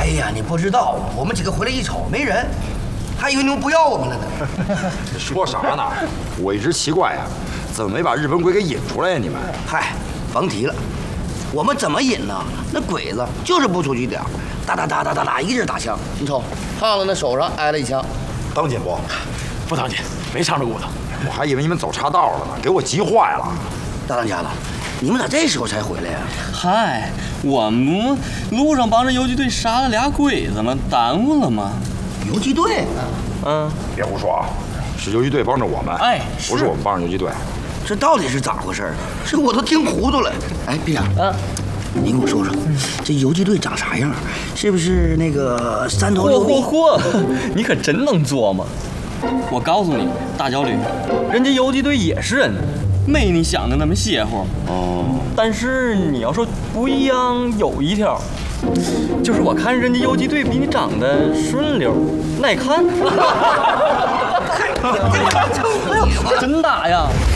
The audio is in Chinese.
呀，你不知道，我们几个回来一瞅没人，还以为你们不要我们了呢。 你说啥呢？我一直奇怪呀，怎么没把日本鬼给引出来呀？你们？ 嗨，甭提了，我们怎么引呢？那鬼子就是不出去点，哒哒哒哒哒哒，一直打枪。你瞅，胖子那手上挨了一枪。 当紧不？ 不当紧，没伤着骨头。 我还以为你们走岔道了呢，给我急坏了。 大当家的，你们咋这时候才回来呀？ 嗨，我们路上帮着游击队杀了俩鬼子吗？耽误了吗？ 游击队？ 嗯， 别胡说啊！是游击队帮着我们， 哎， 不是我们帮着游击队。 这到底是咋回事？这我都听糊涂了。哎，队长，你给我说说，这游击队长啥样？是不是那个三头六臂？ 嚯，你可真能琢磨。我告诉你，大脚驴，人家游击队也是人，没你想的那么邪乎。哦，但是你要说不一样，有一条，就是我看人家游击队比你长得顺溜，耐看。真打呀！